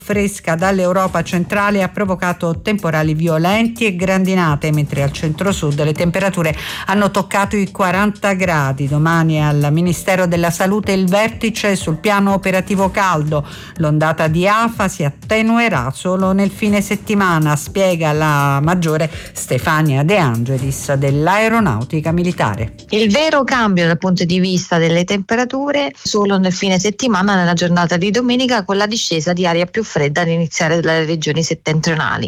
fresca dall'Europa centrale ha provocato temporali violenti e grandinate, mentre al centro-sud le temperature hanno toccato i 40 gradi. Domani al Ministero della Salute il vertice sul piano operativo caldo. L'ondata di afa si attenuerà solo nel fine settimana, spiega la maggiore Stefania De Angelis dell'Aeronautica Militare. Il vero cambio dal punto di vista delle temperature solo nel fine settimana, nella giornata di domenica, con la discesa di aria più fredda ad iniziare dalle regioni settentrionali.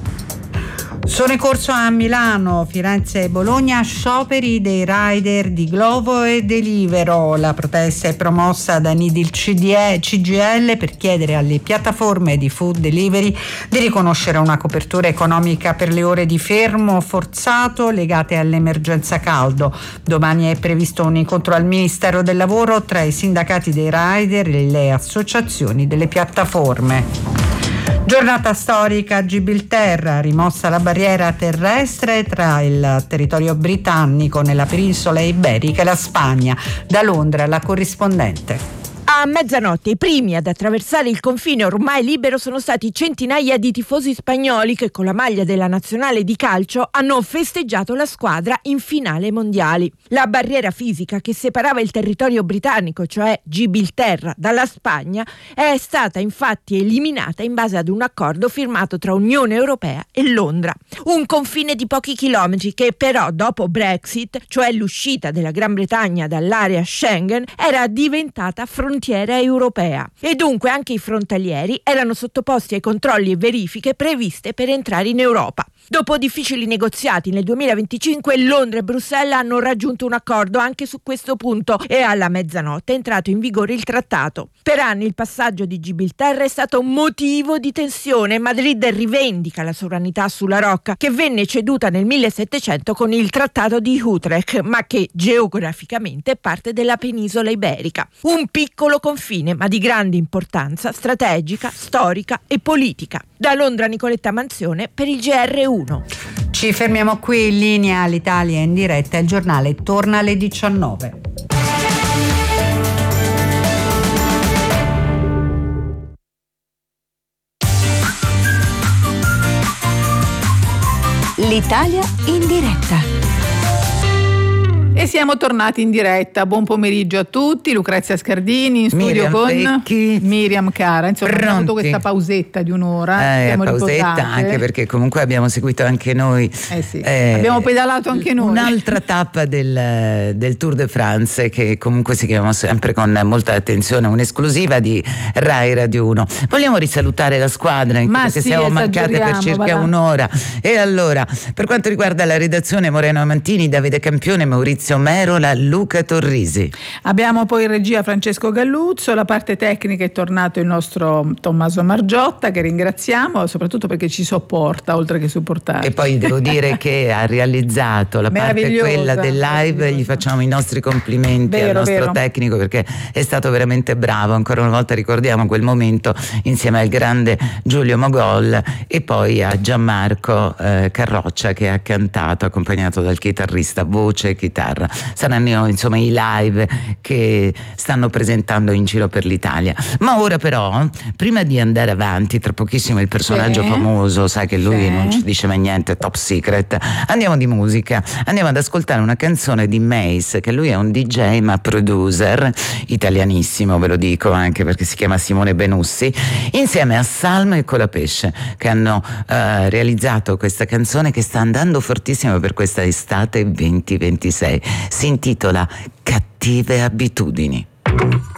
Sono in corso a Milano, Firenze e Bologna scioperi dei rider di Glovo e Deliveroo. La protesta è promossa da Nidil CGIL per chiedere alle piattaforme di food delivery di riconoscere una copertura economica per le ore di fermo forzato legate all'emergenza caldo. Domani è previsto un incontro al Ministero del Lavoro tra i sindacati dei rider e le associazioni delle piattaforme. Giornata storica a Gibilterra, rimossa la barriera terrestre tra il territorio britannico nella penisola iberica e la Spagna. Da Londra la corrispondente. A mezzanotte i primi ad attraversare il confine ormai libero sono stati centinaia di tifosi spagnoli che con la maglia della nazionale di calcio hanno festeggiato la squadra in finale mondiali. La barriera fisica che separava il territorio britannico, cioè Gibilterra, dalla Spagna, è stata infatti eliminata in base ad un accordo firmato tra Unione Europea e Londra. Un confine di pochi chilometri che però dopo Brexit, cioè l'uscita della Gran Bretagna dall'area Schengen, era diventata frontiera europea e dunque anche i frontalieri erano sottoposti ai controlli e verifiche previste per entrare in Europa. Dopo difficili negoziati nel 2025 Londra e Bruxelles hanno raggiunto un accordo anche su questo punto e alla mezzanotte è entrato in vigore il trattato. Per anni il passaggio di Gibilterra è stato un motivo di tensione. Madrid rivendica la sovranità sulla rocca che venne ceduta nel 1700 con il trattato di Utrecht, ma che geograficamente è parte della penisola iberica. Un piccolo confine ma di grande importanza strategica, storica e politica. Da Londra Nicoletta Manzione per il GR1. Ci fermiamo qui, in linea l'Italia in diretta, il giornale torna alle 19. L'Italia in diretta. E siamo tornati in diretta. Buon pomeriggio a tutti. Lucrezia Scardini in studio Miriam con Pecchi. Miriam Cara. Insomma, abbiamo avuto questa pausetta di un'ora. Siamo Pausetta riposate. anche perché comunque abbiamo seguito anche noi. Sì. Abbiamo pedalato anche noi. Un'altra tappa del Tour de France che comunque seguiamo sempre con molta attenzione. Un'esclusiva di Rai Radio 1. Vogliamo risalutare la squadra che siamo mancate per circa un'ora. E allora, per quanto riguarda la redazione, Moreno Amantini, Davide Campione, Maurizio Merola, Luca Torrisi. Abbiamo poi in regia Francesco Galluzzo, la parte tecnica è tornato il nostro Tommaso Margiotta, che ringraziamo soprattutto perché ci sopporta oltre che supportare. E poi devo dire che ha realizzato la parte quella del live, gli facciamo i nostri complimenti al nostro tecnico perché è stato veramente bravo. Ancora una volta ricordiamo quel momento insieme al grande Giulio Mogol e poi a Gianmarco Carroccia che ha cantato accompagnato dal chitarrista, voce e chitarra. Saranno insomma i live che stanno presentando in giro per l'Italia. Ma ora però, prima di andare avanti, tra pochissimo il personaggio famoso, sai che lui non ci dice mai niente, top secret, andiamo di musica, andiamo ad ascoltare una canzone di Mace, che lui è un DJ ma producer italianissimo, ve lo dico anche perché si chiama Simone Benussi, insieme a Salmo e Colapesce, che hanno realizzato questa canzone che sta andando fortissimo per questa estate 2026. Si intitola Cattive abitudini.